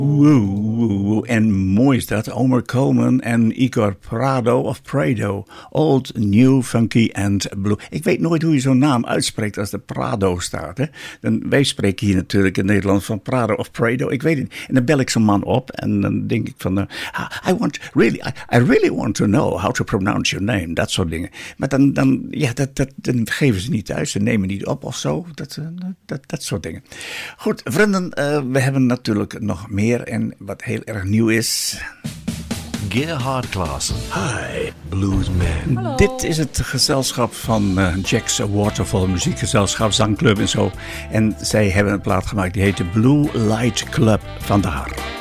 En mooi is dat. Omer Coleman en Igor Prado. Old, New, Funky and Blue. Ik weet nooit hoe je zo'n naam uitspreekt als de Prado staat. Hè? Wij spreken hier natuurlijk in Nederland van Prado of Prado. Ik weet het niet. En dan bel ik zo'n man op en dan denk ik van... I really want to know how to pronounce your name. Dat soort dingen. Maar dan geven ze niet thuis. Ze nemen niet op of zo. Dat soort dingen. Goed, vrienden. We hebben natuurlijk nog meer en wat heel erg nieuw is. Gerhard Klaassen. Hi, Bluesman. Hallo. Dit is het gezelschap van Jack's Waterfall muziekgezelschap, zangclub en zo. En zij hebben een plaat gemaakt die heet de Blue Light Club. Vandaar.